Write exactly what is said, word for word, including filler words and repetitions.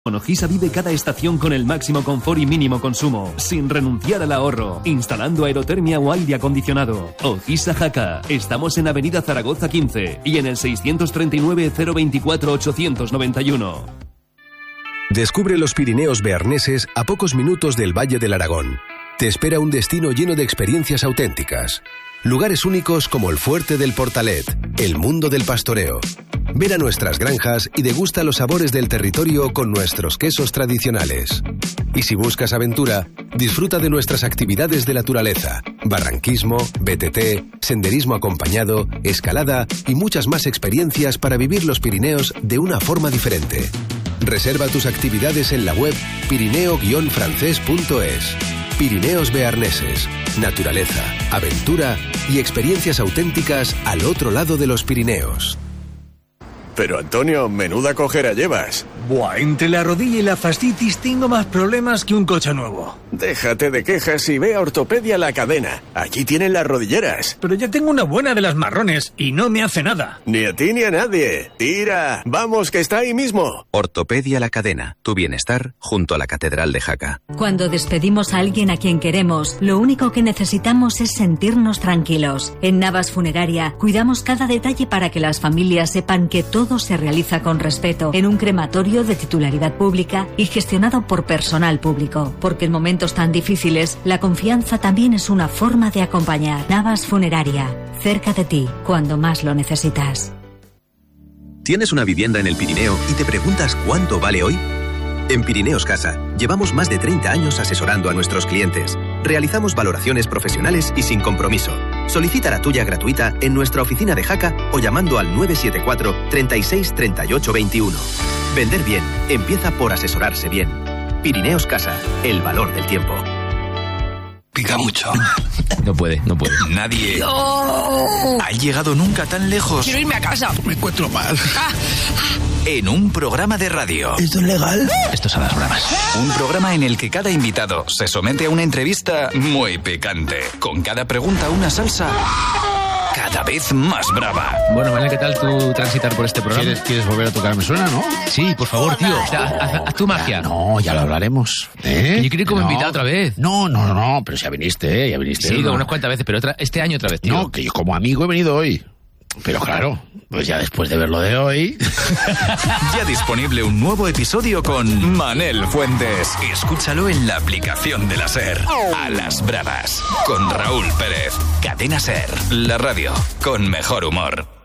Con Ojisa vive cada estación con el máximo confort y mínimo consumo, sin renunciar al ahorro, instalando aerotermia o aire acondicionado. Ojisa Jaca. Estamos en Avenida Zaragoza quince y en el seiscientos treinta y nueve, cero veinticuatro, ochocientos noventa y uno. Descubre los Pirineos bearneses a pocos minutos del Valle del Aragón. Te espera un destino lleno de experiencias auténticas. Lugares únicos como el Fuerte del Portalet, el mundo del pastoreo. Ven a nuestras granjas y degusta los sabores del territorio con nuestros quesos tradicionales. Y si buscas aventura, disfruta de nuestras actividades de naturaleza, barranquismo, B T T, senderismo acompañado, escalada y muchas más experiencias para vivir los Pirineos de una forma diferente. Reserva tus actividades en la web pirineo guion francés punto es. Pirineos bearneses, naturaleza, aventura y experiencias auténticas al otro lado de los Pirineos. Pero Antonio, menuda cojera llevas. Buah, entre la rodilla y la fascitis tengo más problemas que un coche nuevo. Déjate de quejas y ve a Ortopedia La Cadena. Allí tienen las rodilleras. Pero ya tengo una buena de las marrones y no me hace nada. Ni a ti ni a nadie. Tira, vamos que está ahí mismo. Ortopedia La Cadena. Tu bienestar junto a la Catedral de Jaca. Cuando despedimos a alguien a quien queremos, lo único que necesitamos es sentirnos tranquilos. En Navas Funeraria cuidamos cada detalle para que las familias sepan que todo se realiza con respeto en un crematorio de titularidad pública y gestionado por personal público. Porque en momentos tan difíciles, la confianza también es una forma de acompañar. Navas Funeraria, cerca de ti, cuando más lo necesitas. ¿Tienes una vivienda en el Pirineo y te preguntas cuánto vale hoy? En Pirineos Casa, llevamos más de treinta años asesorando a nuestros clientes. Realizamos valoraciones profesionales y sin compromiso. Solicita la tuya gratuita en nuestra oficina de Jaca o llamando al nueve siete cuatro, treinta y seis, treinta y ocho veintiuno. Vender bien empieza por asesorarse bien. Pirineos Casa, el valor del tiempo. Pica mucho. No puede, no puede. Nadie ¡Oh! ha llegado nunca tan lejos. Quiero irme a casa. Me encuentro mal. En un programa de radio. ¿Esto es legal? Esto es a las bravas. Un programa en el que cada invitado se somete a una entrevista muy picante. Con cada pregunta una salsa cada vez más brava. Bueno, Manel, ¿qué tal tú transitar por este programa? ¿Quieres, ¿Quieres volver a tocar Me Suena, no? Sí, por favor, tío. O sea, haz, haz tu magia. Ya, no, ya lo hablaremos. ¿Eh? Que yo quiero ir como no. invitado otra vez. No, no, no, no, pero ya viniste, ¿eh? Ya viniste. Sí, ¿no? unas cuantas veces, pero otra, este año otra vez, tío. No, que yo como amigo he venido hoy. Pero claro, pues ya después de ver lo de hoy... Ya disponible un nuevo episodio con Manel Fuentes. Escúchalo en la aplicación de la SER. A las bravas, con Raúl Pérez. Cadena SER, la radio con mejor humor.